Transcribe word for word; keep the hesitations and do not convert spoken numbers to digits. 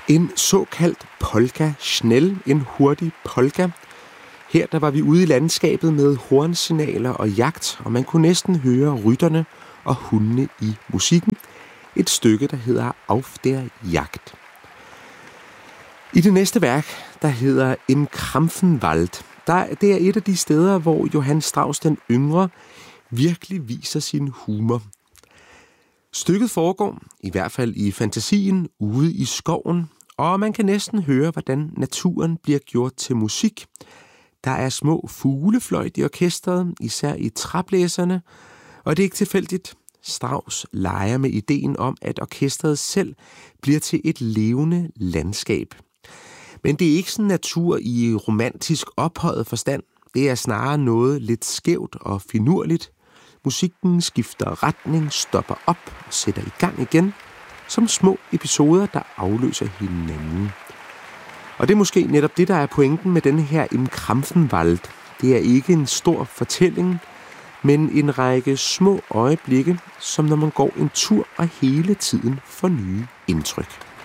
En såkaldt polka, schnell, en hurtig polka. Her der var vi ude i landskabet med hornsignaler og jagt, og man kunne næsten høre rytterne og hundene i musikken. Et stykke, der hedder Auf der Jagd. I det næste værk, der hedder Im Krampfenwald, der, det er et af de steder, hvor Johann Strauss den yngre virkelig viser sin humor. Stykket foregår, i hvert fald i fantasien, ude i skoven, og man kan næsten høre, hvordan naturen bliver gjort til musik. Der er små fuglefløjt i orkestret, især i træblæserne, og det er ikke tilfældigt. Strauss leger med ideen om, at orkestret selv bliver til et levende landskab. Men det er ikke sådan natur i romantisk ophøjet forstand. Det er snarere noget lidt skævt og finurligt. Musikken skifter retning, stopper op og sætter i gang igen, som små episoder, der afløser hinanden. Og det er måske netop det, der er pointen med denne her Im Krampfenwald. Det er ikke en stor fortælling, men en række små øjeblikke, som når man går en tur og hele tiden får nye indtryk.